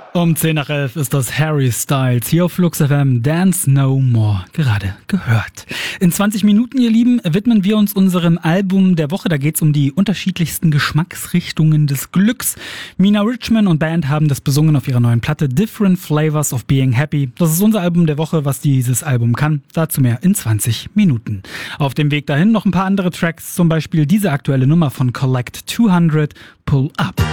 Um 10 nach 11 ist das Harry Styles hier auf Flux FM Dance No More gerade gehört. In 20 Minuten, ihr Lieben, widmen wir uns unserem Album der Woche. Da geht's um die unterschiedlichsten Geschmacksrichtungen des Glücks. Mina Richman und Band haben das besungen auf ihrer neuen Platte Different Flavors of Being Happy. Das ist unser Album der Woche, was dieses Album kann. Dazu mehr in 20 Minuten. Auf dem Weg dahin noch ein paar andere Tracks, zum Beispiel diese aktuelle Nummer von Collect 200, Pull Up.